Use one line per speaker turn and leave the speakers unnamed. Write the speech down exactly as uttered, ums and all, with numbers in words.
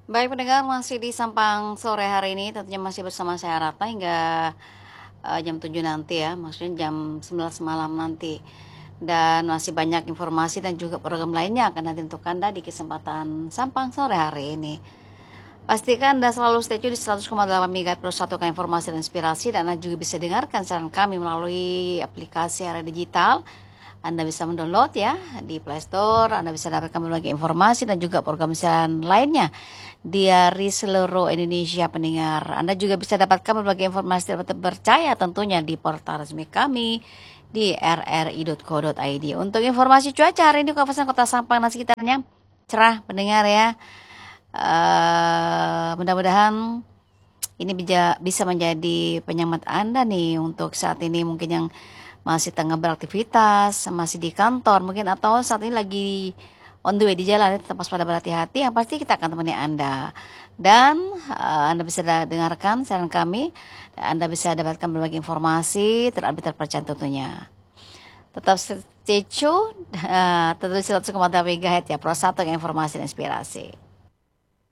Baik pendengar, masih di Sampang sore hari ini tentunya masih bersama saya Ratna hingga, eee, jam tujuh nanti ya, maksudnya jam sebelas malam nanti. Dan masih banyak informasi dan juga program lainnya akan nanti untuk Anda di kesempatan Sampang sore hari ini. Pastikan Anda selalu stay tune di seratus koma delapan megahertz satukan informasi dan inspirasi, dan Anda juga bisa dengarkan siaran kami melalui aplikasi area digital. Anda bisa mendownload ya di Play Store, Anda bisa dapatkan berbagai informasi dan juga program siaran lainnya dari seluruh Indonesia pendengar. Anda juga bisa dapatkan berbagai informasi terpercaya tentunya di portal resmi kami di r r i dot co dot i d. Untuk informasi cuaca hari ini kawasan Kota Sampang dan sekitarnya cerah pendengar ya. Eh, mudah-mudahan ini bisa bisa menjadi penyemangat Anda nih untuk saat ini mungkin yang masih tengah beraktivitas, masih di kantor mungkin atau saat ini lagi on the way di jalan, tetap waspada berhati-hati, yang pasti kita akan temani Anda. Dan eh, Anda bisa da- dengarkan saran kami, Anda bisa dapatkan berbagai informasi terupdate terpercaya tentunya. Tetap stay tune, eh, tentu seratus koma delapan megahertz ya, Pro satu informasi dan inspirasi.